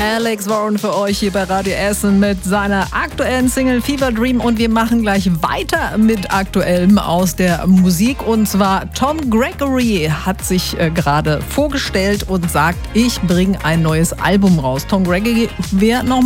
Alex Warren für euch hier bei Radio Essen mit seiner aktuellen Single Fever Dream und wir machen gleich weiter mit Aktuellem aus der Musik und zwar Tom Gregory hat sich gerade vorgestellt und sagt, ich bringe ein neues Album raus. Tom Gregory, wer noch